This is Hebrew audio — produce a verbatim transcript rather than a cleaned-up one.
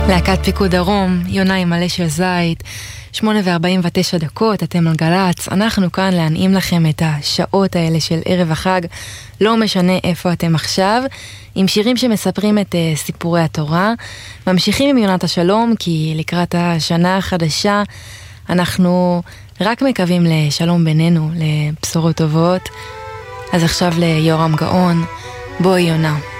להקת פיקוד דרום, יונה עם מלא של זית, שמונה וארבעים ותשע דקות, אתם על גלץ, אנחנו כאן להנעים לכם את השעות האלה של ערב החג, לא משנה איפה אתם עכשיו, עם שירים שמספרים את uh, סיפורי התורה, ממשיכים עם יונת השלום, כי לקראת השנה החדשה, אנחנו רק מקווים לשלום בינינו, לבשורות טובות, אז עכשיו ליורם גאון, בואי יונה.